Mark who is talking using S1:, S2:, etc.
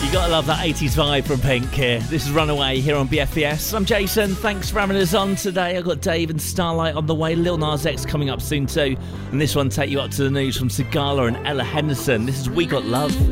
S1: You gotta love that 80s vibe from Pink here. This is Runaway here on BFBS. I'm Jason. Thanks for having us on today. I've got Dave and Starlight on the way. Lil Nas X coming up soon too. And this one take you up to the news from Sigala and Ella Henderson. This is We Got Love.